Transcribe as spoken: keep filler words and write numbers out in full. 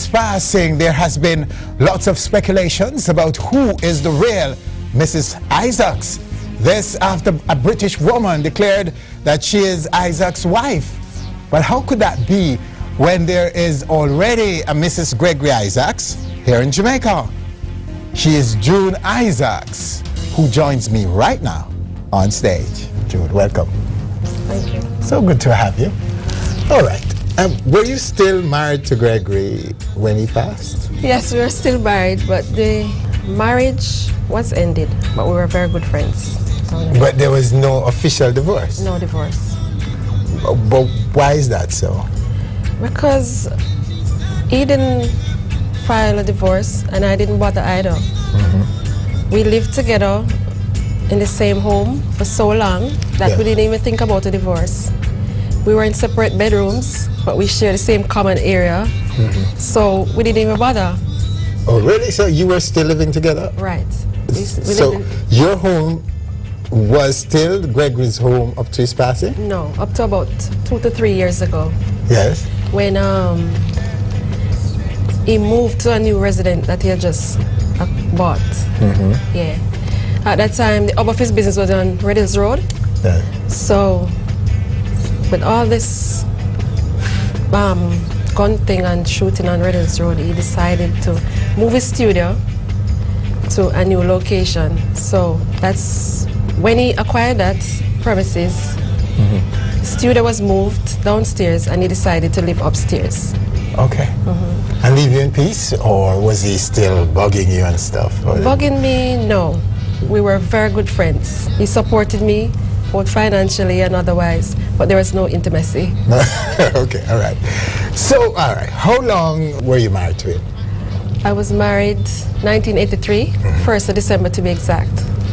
passing, there has been lots of speculations about who is the real Missus Isaacs. This after a British woman declared that she is Isaacs' wife. But how could that be when there is already a Missus Gregory Isaacs here in Jamaica? She is June Isaacs, who joins me right now on stage. June, welcome. Thank you. So good to have you. All right. Um, were you still married to Gregory when he passed? Yes, we were still married, but the marriage was ended, but we were very good friends. But there was no official divorce? No divorce. But, but why is that so? Because he didn't file a divorce and I didn't bother either. Mm-hmm. We lived together in the same home for so long that yeah. we didn't even think about a divorce. We were in separate bedrooms, but we shared the same common area, mm-hmm. so we didn't even bother. Oh, really? So you were still living together? Right. We, we so your home was still Gregory's home up to his passing? No, up to about two to three years ago. Yes. When um, he moved to a new residence that he had just uh, bought. Mm-hmm. Yeah. At that time, the hub of his business was on Red Hills Road. Yeah. So, with all this um, gun thing and shooting on Red Hills Road, he decided to move his studio to a new location. So that's when he acquired that premises. Mm-hmm. The studio was moved downstairs and he decided to live upstairs. Okay. Mm-hmm. And leave you in peace, or was he still bugging you and stuff? Bugging me, no. We were very good friends. He supported me, both financially and otherwise, but there was no intimacy. Okay, all right. So, all right, how long were you married to him? I was married nineteen eighty-three, mm-hmm. first of December to be exact.